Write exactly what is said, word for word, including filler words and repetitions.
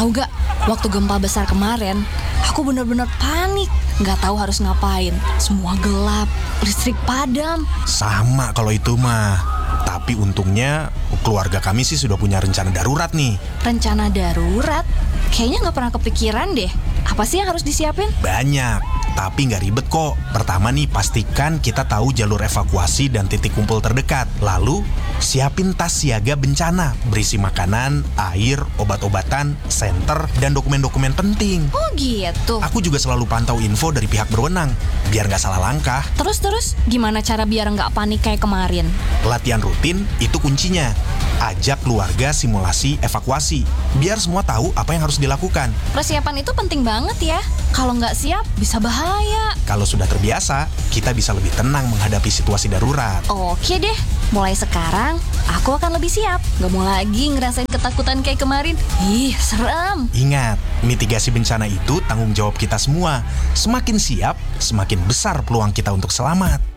Tahu gak, waktu gempa besar kemarin, aku benar-benar panik. Nggak tahu harus ngapain. Semua gelap, listrik padam. Sama kalau itu mah. Tapi untungnya keluarga kami sih sudah punya rencana darurat nih. Rencana darurat? Kayaknya nggak pernah kepikiran deh. Apa sih yang harus disiapin? Banyak, tapi nggak ribet kok. Pertama nih, pastikan kita tahu jalur evakuasi dan titik kumpul terdekat. Lalu, siapin tas siaga bencana, berisi makanan, air, obat-obatan, senter, dan dokumen-dokumen penting. Oh gitu. Aku juga selalu pantau info dari pihak berwenang, biar nggak salah langkah. Terus-terus, gimana cara biar nggak panik kayak kemarin? Latihan rutin itu kuncinya. Ajak keluarga simulasi evakuasi, biar semua tahu apa yang harus dilakukan. Persiapan itu penting banget ya. Kalau nggak siap, bisa bahaya. Kalau sudah terbiasa, kita bisa lebih tenang menghadapi situasi darurat. Oke deh, mulai sekarang aku akan lebih siap. Nggak mau lagi ngerasain ketakutan kayak kemarin. Ih, serem. Ingat, mitigasi bencana itu tanggung jawab kita semua. Semakin siap, semakin besar peluang kita untuk selamat.